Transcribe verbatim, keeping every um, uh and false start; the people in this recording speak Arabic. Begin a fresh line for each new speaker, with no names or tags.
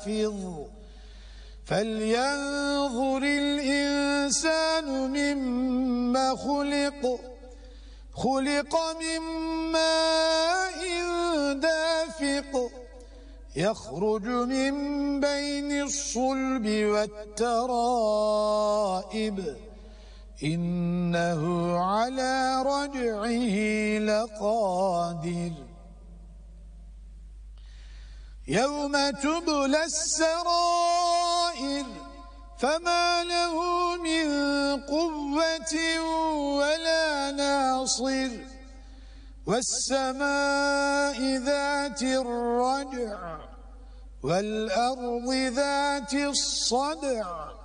حافظ فلينظر الإنسان مما خلق خلق من ماء دافق يخرج من بين الصلب والترائب إنه على رجعه لقادر يوم تبلى السرائر فما له من قوة ولا ناصر والسماء ذات الرجع والأرض ذات الصدع